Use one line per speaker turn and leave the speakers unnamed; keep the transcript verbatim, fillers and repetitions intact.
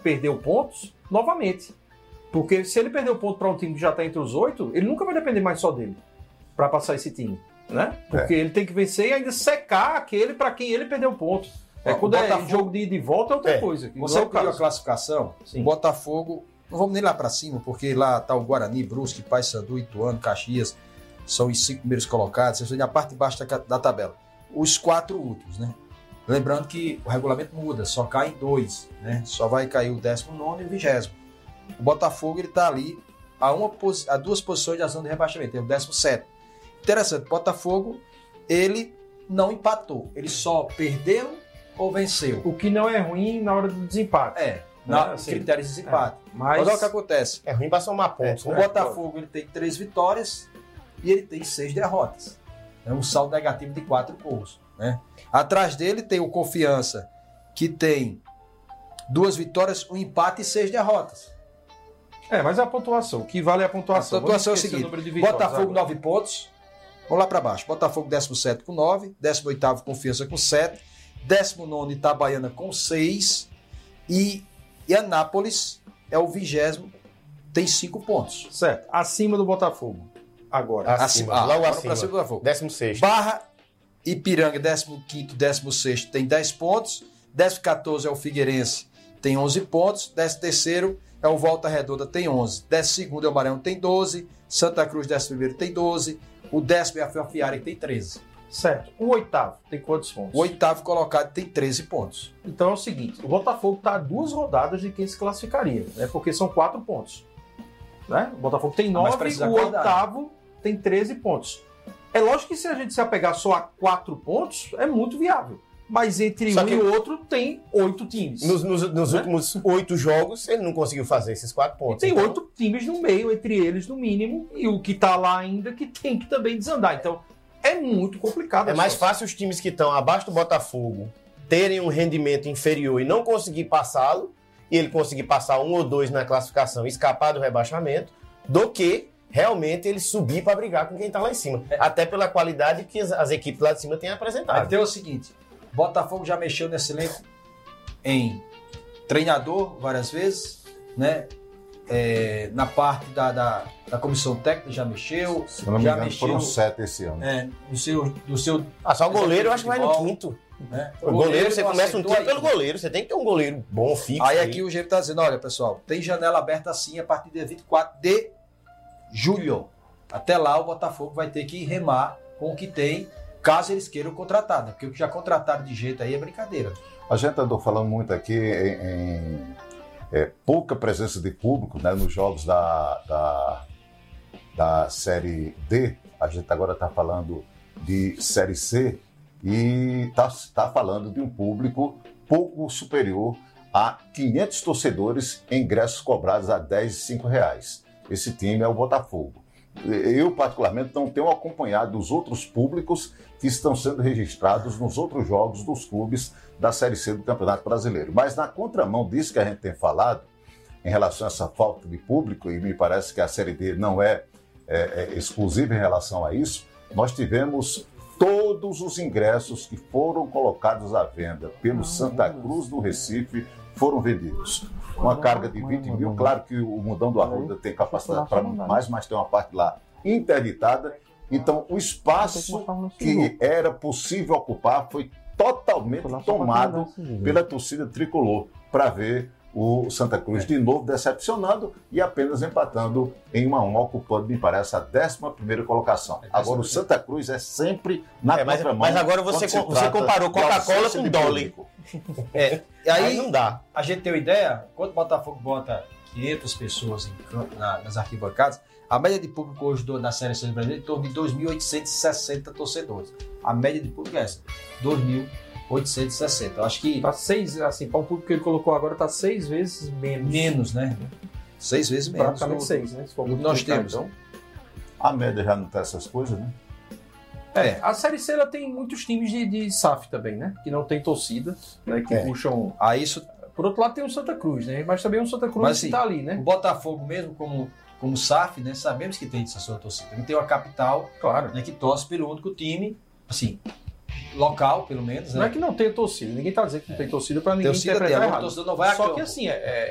perdeu pontos novamente. Porque se ele perdeu ponto para um time que já está entre os oito, ele nunca vai depender mais só dele para passar esse time. Né? Porque é. ele tem que vencer e ainda secar aquele para quem ele perdeu ponto. É, quando Botafogo... é jogo de ida e volta é outra é. coisa.
Você é pediu a classificação, Sim. o Botafogo, não vamos nem lá para cima, porque lá está o Guarani, Brusque, Paysandu, Ituano, Caxias, são os cinco primeiros colocados, vocês na parte de baixo da, da tabela. Os quatro últimos, né? Lembrando que o regulamento muda, só cai em dois, né? Só vai cair o décimo nono e o vigésimo. O Botafogo ele está ali a, uma, a duas posições da zona de rebaixamento, é o décimo sétimo. Interessante, o Botafogo ele não empatou, ele só perdeu ou venceu.
O que não é ruim na hora do desempate.
É, na assim, critérios de desempate. É, mas... mas olha o que acontece.
É ruim para somar pontos.
É,
né?
O Botafogo ele tem três vitórias e ele tem seis derrotas. É um saldo negativo de quatro gols. Né? Atrás dele tem o Confiança, que tem duas vitórias, um empate e seis derrotas.
É, mas a pontuação, o que vale é a pontuação.
A pontuação é o seguinte, o Botafogo nove pontos, vamos lá para baixo, Botafogo décimo sétimo com nove, décimo oitavo Confiança com sete, décimo nono Itabaiana com seis e, e Anápolis é o vigésimo, tem cinco pontos.
Certo, acima do Botafogo. Agora.
Acima,
acima. Ah,
logo acima.
acima do Botafogo.
décimo sexto.
Barra, Ipiranga, décimo quinto, décimo sexto tem dez pontos. décimo quatorze é o Figueirense, tem onze pontos. décimo terceiro é o Volta Redonda, tem onze. décimo segundo é o Maranhão, tem doze. Santa Cruz, décimo primeiro, tem doze. O décimo é a Ferroviária, que tem treze.
Certo. O oitavo tem quantos pontos?
O oitavo colocado tem treze pontos.
Então é o seguinte, o Botafogo está a duas rodadas de quem se classificaria, né? Porque são quatro pontos. Né? O Botafogo tem nove, o oitavo tem treze pontos. É lógico que se a gente se apegar só a quatro pontos, é muito viável. Mas entre só um e o outro tem oito times.
Nos, nos, nos né? últimos oito jogos, ele não conseguiu fazer esses quatro pontos.
E tem então... oito times no meio, entre eles no mínimo, e o que está lá ainda que tem que também desandar. Então, é muito complicado.
É mais fácil os times que estão abaixo do Botafogo terem um rendimento inferior e não conseguir passá-lo, e ele conseguir passar um ou dois na classificação e escapar do rebaixamento, do que realmente ele subir para brigar com quem está lá em cima. É. Até pela qualidade que as, as equipes lá de cima têm apresentado.
Até o seguinte, Botafogo já mexeu nesse elenco em treinador várias vezes, né? É, na parte da, da, da comissão técnica já mexeu.
Se não me
já
engano,
mexeu,
foram sete esse ano.
É, do seu, do seu,
ah, só o goleiro eu acho que vai no quinto.
Né?
O goleiro, goleiro você começa um time pelo goleiro. Você tem que ter um goleiro bom, fixo.
Aí, aí. Aqui o G está dizendo, olha pessoal, tem janela aberta assim a partir do dia vinte e quatro de julho. Até lá o Botafogo vai ter que remar com o que tem, caso eles queiram contratar, né? Porque o que já contrataram de jeito aí é brincadeira.
A gente andou falando muito aqui em, em é, pouca presença de público, né, nos jogos da, da, da Série D. A gente agora está falando de Série C e está tá falando de um público pouco superior a quinhentos torcedores em ingressos cobrados a dez e cinco reais. Esse time é o Botafogo. Eu, particularmente, não tenho acompanhado os outros públicos que estão sendo registrados nos outros jogos dos clubes da Série C do Campeonato Brasileiro. Mas na contramão disso que a gente tem falado, em relação a essa falta de público, e me parece que a Série D não é, é, é exclusiva em relação a isso, nós tivemos todos os ingressos que foram colocados à venda pelo Santa Cruz do Recife foram vendidos. Uma carga de vinte mil, claro que o Mundão do Arruda tem capacidade para mais, mas tem uma parte lá interditada. Então, o espaço que era possível ocupar foi totalmente tomado pela torcida tricolor para ver o Santa Cruz de novo decepcionando e apenas empatando em um a um, ocupando, me parece, a décima primeira colocação. Agora, o Santa Cruz é sempre na
é, mas,
contramão.
Mas agora você, se você comparou Coca-Cola com Dolly.
É, e aí,
aí não dá.
A gente tem uma ideia, quando o Botafogo bota quinhentas pessoas em campo, na, nas arquibancadas, a média de público hoje do, na Série C brasileira é em torno de dois mil oitocentos e sessenta torcedores. A média de público é essa, dois mil oitocentos e sessenta. Eu acho que...
Tá seis, assim, para o público que ele colocou agora, tá seis vezes menos.
Menos, né? Seis vezes menos.
Praticamente seis, né? Se for muito
nós temos. Então.
A média já não tá essas coisas, né?
É, a Série C ela tem muitos times de, de S A F também, né? Que não tem torcida, né? Que é. puxam...
Ah, isso...
Por outro lado tem o Santa Cruz, né? Mas também o Santa Cruz
Mas,
que
assim,
tá ali, né?
O Botafogo mesmo, como, como S A F, né? Sabemos que tem essa sua torcida. Não tem uma capital,
claro,
né? Que torce pelo único time, assim... local, pelo menos.
Não
né?
é que não tenha torcida. Ninguém está dizendo que não tem torcida para ninguém
torcida
interpretar
tem,
errado.
Torcida não vai
Só
a
que assim, é,